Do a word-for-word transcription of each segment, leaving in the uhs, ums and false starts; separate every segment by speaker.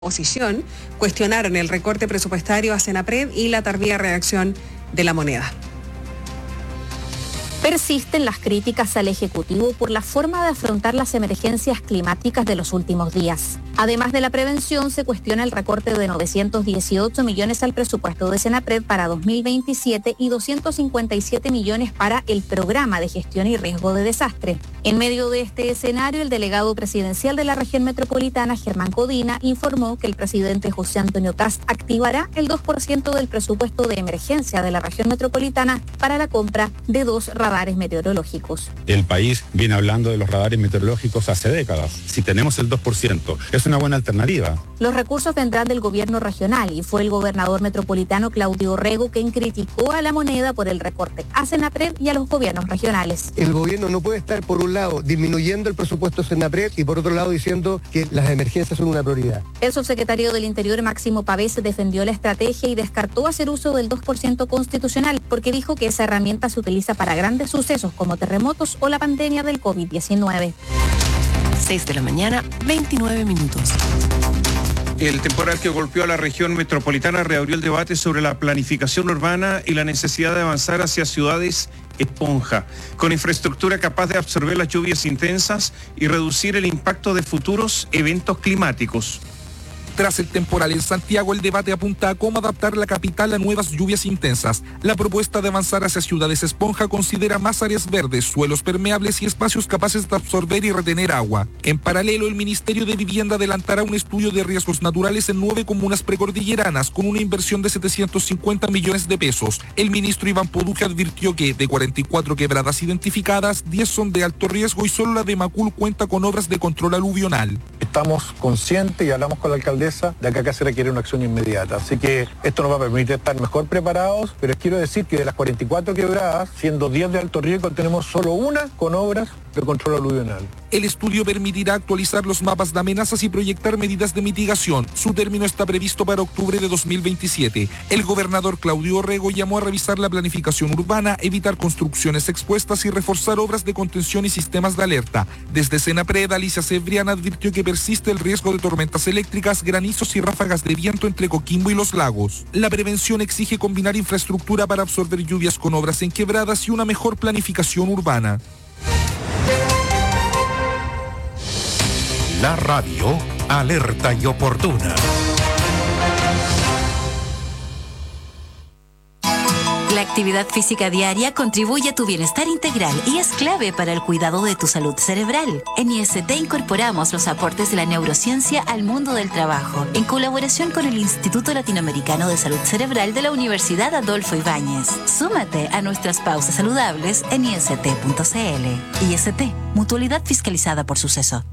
Speaker 1: oposición cuestionaron el recorte presupuestario a Senapred y la tardía reacción de la moneda.
Speaker 2: Persisten las críticas al Ejecutivo por la forma de afrontar las emergencias climáticas de los últimos días. Además de la prevención, se cuestiona el recorte de novecientos dieciocho millones al presupuesto de Senapred para dos mil veintisiete y doscientos cincuenta y siete millones para el programa de gestión y riesgo de desastre. En medio de este escenario, el delegado presidencial de la región metropolitana, Germán Codina, informó que el presidente José Antonio Kast activará el dos por ciento del presupuesto de emergencia de la región metropolitana para la compra de dos radares meteorológicos.
Speaker 3: El país viene hablando de los radares meteorológicos hace décadas. Si tenemos el dos por ciento, es una buena alternativa.
Speaker 2: Los recursos vendrán del gobierno regional y fue el gobernador metropolitano Claudio Rego quien criticó a la moneda por el recorte a Senapred y a los gobiernos regionales.
Speaker 4: El gobierno no puede estar, por un lado, disminuyendo el presupuesto de Senapred y por otro lado diciendo que las emergencias son una prioridad.
Speaker 2: El subsecretario del Interior, Máximo Pavés, defendió la estrategia y descartó hacer uso del dos por ciento constitucional porque dijo que esa herramienta se utiliza para grandes sucesos como terremotos o la pandemia del COVID diecinueve.
Speaker 5: seis de la mañana, veintinueve minutos.
Speaker 6: El temporal que golpeó a la región metropolitana reabrió el debate sobre la planificación urbana y la necesidad de avanzar hacia ciudades esponja, con infraestructura capaz de absorber las lluvias intensas y reducir el impacto de futuros eventos climáticos.
Speaker 7: Tras el temporal en Santiago, el debate apunta a cómo adaptar la capital a nuevas lluvias intensas. La propuesta de avanzar hacia ciudades esponja considera más áreas verdes, suelos permeables y espacios capaces de absorber y retener agua. En paralelo, el Ministerio de Vivienda adelantará un estudio de riesgos naturales en nueve comunas precordilleranas con una inversión de setecientos cincuenta millones de pesos. El ministro Iván Poduje advirtió que de cuarenta y cuatro quebradas identificadas, diez son de alto riesgo y solo la de Macul cuenta con obras de control aluvional.
Speaker 8: Estamos conscientes y hablamos con la alcaldesa de que acá se requiere una acción inmediata. Así que esto nos va a permitir estar mejor preparados, pero quiero decir que de las cuarenta y cuatro quebradas, siendo diez de alto riesgo, tenemos solo una con obras de control aluvional.
Speaker 7: El estudio permitirá actualizar los mapas de amenazas y proyectar medidas de mitigación. Su término está previsto para octubre de dos mil veintisiete. El gobernador Claudio Rego llamó a revisar la planificación urbana, evitar construcciones expuestas y reforzar obras de contención y sistemas de alerta. Desde Senapred, Alicia Cebrián advirtió que persiste el riesgo de tormentas eléctricas, granizos y ráfagas de viento entre Coquimbo y Los Lagos. La prevención exige combinar infraestructura para absorber lluvias con obras en quebradas y una mejor planificación urbana.
Speaker 9: La radio alerta y oportuna.
Speaker 5: La actividad física diaria contribuye a tu bienestar integral y es clave para el cuidado de tu salud cerebral. En I S T incorporamos los aportes de la neurociencia al mundo del trabajo, en colaboración con el Instituto Latinoamericano de Salud Cerebral de la Universidad Adolfo Ibáñez. Súmate a nuestras pausas saludables en I S T punto C L. I S T, mutualidad fiscalizada por Suceso.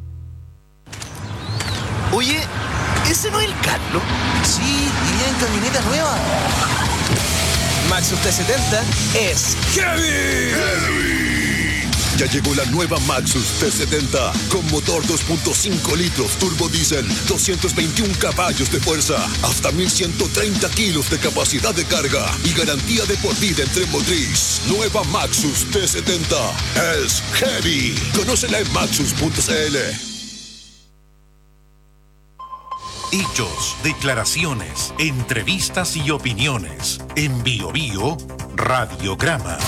Speaker 10: Oye, ¿ese no es el Carlos? Sí, iría en camioneta nueva. Maxus T setenta es heavy.
Speaker 11: ¡Heavy! Ya llegó la nueva Maxus T setenta con motor dos punto cinco litros turbo diésel, doscientos veintiún caballos de fuerza, hasta mil ciento treinta kilos de capacidad de carga y garantía de por vida en tren motriz. Nueva Maxus T setenta es heavy. Conócela en maxus punto C L.
Speaker 9: Hechos, declaraciones, entrevistas y opiniones. En Bio Bio, Radiograma.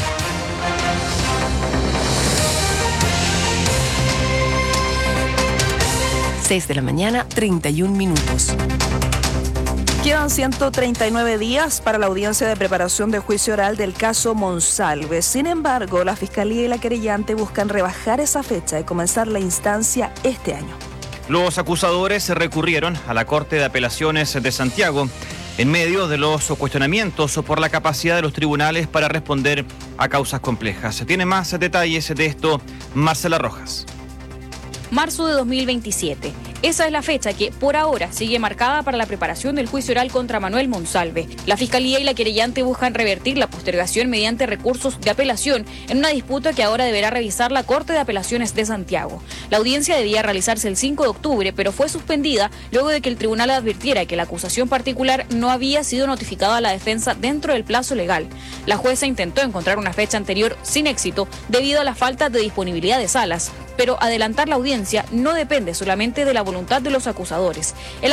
Speaker 5: seis de la mañana, treinta y un minutos.
Speaker 12: Quedan ciento treinta y nueve días para la audiencia de preparación de juicio oral del caso Monsalve. Sin embargo, la Fiscalía y la querellante buscan rebajar esa fecha y comenzar la instancia este año.
Speaker 13: Los acusadores recurrieron a la Corte de Apelaciones de Santiago en medio de los cuestionamientos por la capacidad de los tribunales para responder a causas complejas. Tiene más detalles de esto Marcela Rojas.
Speaker 14: Marzo de dos mil veintisiete. Esa es la fecha que, por ahora, sigue marcada para la preparación del juicio oral contra Manuel Monsalve. La Fiscalía y la querellante buscan revertir la postergación mediante recursos de apelación en una disputa que ahora deberá revisar la Corte de Apelaciones de Santiago. La audiencia debía realizarse el cinco de octubre, pero fue suspendida luego de que el tribunal advirtiera que la acusación particular no había sido notificada a la defensa dentro del plazo legal. La jueza intentó encontrar una fecha anterior sin éxito debido a la falta de disponibilidad de salas. pero adelantar la audiencia no depende solamente de la voluntad de los acusadores. El